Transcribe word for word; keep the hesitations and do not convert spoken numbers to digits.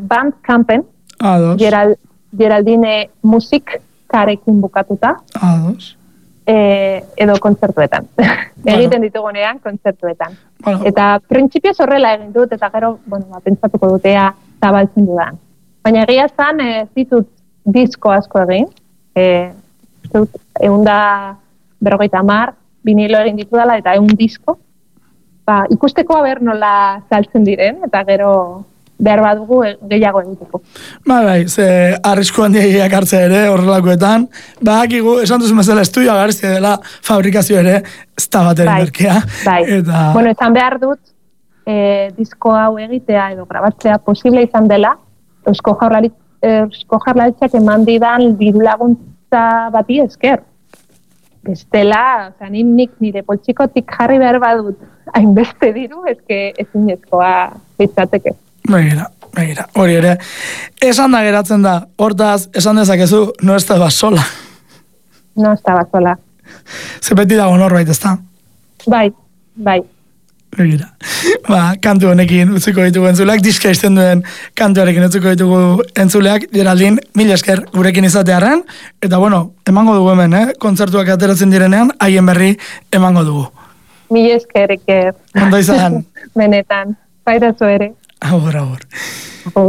Bandcampen, Ados. Geral, Geraldine Musik karekin bukatuta. Ados. E, edo kontzertuetan. Bueno. Egiten ditugunean kontzertuetan. Bueno. Eta printzipioz horrela egin dut, eta gero, bueno, ba, pentsatuko dutea zabaltzen dudan. Baina egia zan, ez ditut disko asko egin, e, eunda berrogeita hamar, vinilo egin ditu dela, eta egun disko, ba, ikusteko aber nola saltzen diren, eta gero behar badugu gehiago egiteko. Ba, bai, ze arrisku handiak hartzea ere horrelakoetan, ba, akigu, esan duzu bezala estudioa garzia dela fabrikazio ere, ez da bat bai, merkea. Bai, eta... bueno, esan behar dut, e, disko hau egitea edo grabatzea posible izan dela, Eusko Jaurlaritz, Eusko Jaurlaritzak eman didan diru laguntza bati esker. Bestela, oza, nik nire poltsikotik jarri behar badut hainbeste diru, eske ezinezkoa bitzateke. Begira, begira, hori ere. Esan da geratzen da, hortaz, esan dezakezu, no estaba sola. No estaba sola. Ze beti dago norbait, ez da? Bai, bai. Begira. Ba, kantu honekin utziko ditugu entzuleak, diska izten duen kantuarekin utziko ditugu entzuleak, Geraldin, mil esker gurekin izatearren, eta bueno, emango dugu hemen, eh? Kontzertuak ateratzen direnean, haien berri emango dugu. Mil esker, eker. Ondo izan. Benetan, bairazu ere. Agur, agur.